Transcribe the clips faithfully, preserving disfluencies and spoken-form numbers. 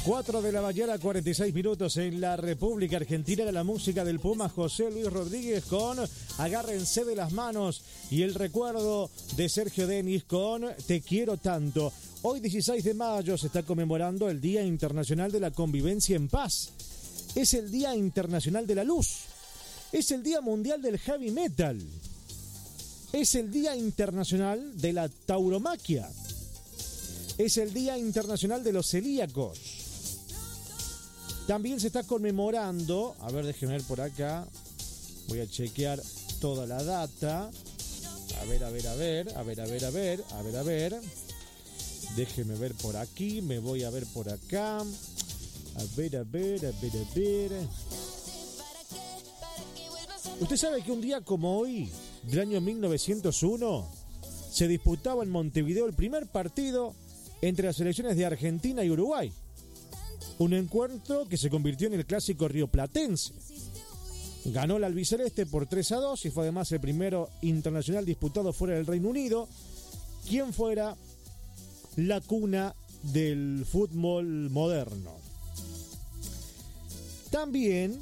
cuatro de la mañana, cuarenta y seis minutos en la República Argentina. De la música del Puma José Luis Rodríguez con Agárrense de las manos y el recuerdo de Sergio Denis con Te quiero tanto. Hoy dieciséis de mayo se está conmemorando el Día Internacional de la Convivencia en Paz. Es el Día Internacional de la Luz. Es el Día Mundial del Heavy Metal. Es el Día Internacional de la Tauromaquia. Es el Día Internacional de los Celíacos. También se está conmemorando, a ver, déjenme ver por acá, voy a chequear toda la data, a ver, a ver, a ver, a ver, a ver, a ver, a ver, a ver, déjenme ver por aquí, me voy a ver por acá, a ver, a ver, a ver, a ver. ¿Usted sabe que un día como hoy, del año mil novecientos uno, se disputaba en Montevideo el primer partido entre las selecciones de Argentina y Uruguay? Un encuentro que se convirtió en el clásico rioplatense. Ganó el albiceleste por tres a dos y fue además el primero internacional disputado fuera del Reino Unido, quien fuera la cuna del fútbol moderno. También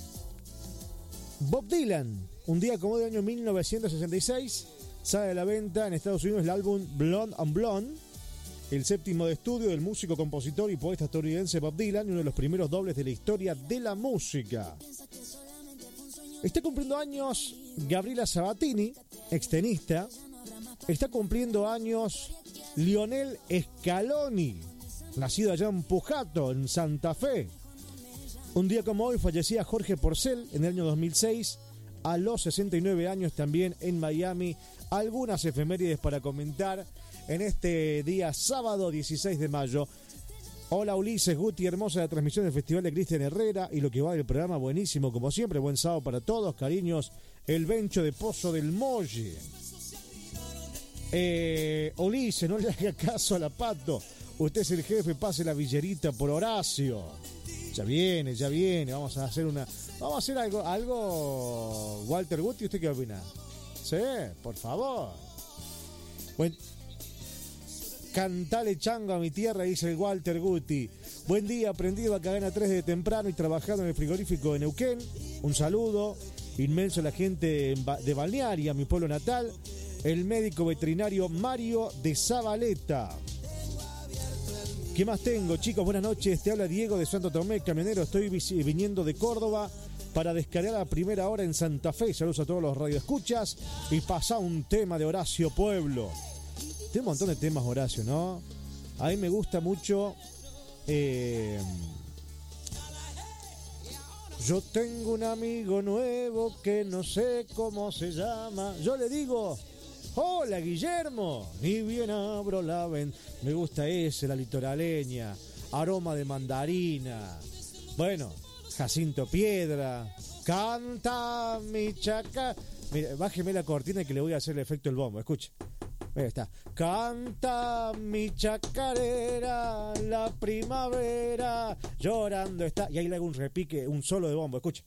Bob Dylan, un día como de año mil novecientos sesenta y seis, sale a la venta en Estados Unidos el álbum Blonde on Blonde, el séptimo de estudio del músico, compositor y poeta estadounidense Bob Dylan, uno de los primeros dobles de la historia de la música. Está cumpliendo años Gabriela Sabatini, extenista. Está cumpliendo años Lionel Scaloni, nacido allá en Pujato, en Santa Fe. Un día como hoy fallecía Jorge Porcel en el año dos mil seis, a los sesenta y nueve años también en Miami. Algunas efemérides para comentar en este día sábado dieciséis de mayo. Hola Ulises, Guti, hermosa la transmisión del Festival de Cristian Herrera y lo que va del programa, buenísimo como siempre, buen sábado para todos, cariños, el Bencho de Pozo del Molle. Eh, Ulises, no le haga caso a la Pato, usted es el jefe, pase la villerita por Horacio. Ya viene, ya viene, vamos a hacer una, vamos a hacer algo, algo, Walter Guti, ¿usted qué opina? Sí, por favor. Bueno, cantale chango a mi tierra, dice el Walter Guti. Buen día, aprendido a cadena tres de temprano y trabajando en el frigorífico de Neuquén. Un saludo inmenso a la gente de Balnearia, mi pueblo natal. El médico veterinario Mario de Zabaleta. ¿Qué más tengo, chicos? Buenas noches, te habla Diego de Santo Tomé, camionero. Estoy viniendo de Córdoba para descargar a primera hora en Santa Fe. Saludos a todos los radioescuchas y pasa un tema de Horacio Pueblo. Tiene un montón de temas, Horacio, ¿no? A mí me gusta mucho. Eh, yo tengo un amigo nuevo que no sé cómo se llama. Yo le digo, hola Guillermo, y bien abro la ven. Me gusta ese, la litoraleña, aroma de mandarina. Bueno, Jacinto Piedra, canta mi chaca. Mira, bájeme la cortina que le voy a hacer el efecto del bombo, escuche. Ahí está. Canta mi chacarera, la primavera, llorando está. Y ahí le hago un repique, un solo de bombo, escuche.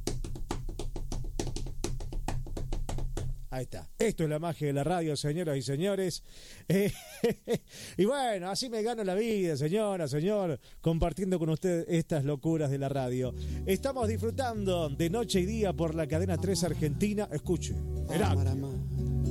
Ahí está. Esto es la magia de la radio, señoras y señores. Eh, y bueno, así me gano la vida, señora, señor, compartiendo con ustedes estas locuras de la radio. Estamos disfrutando de noche y día por la cadena tres Argentina. Escuche, Heraclio.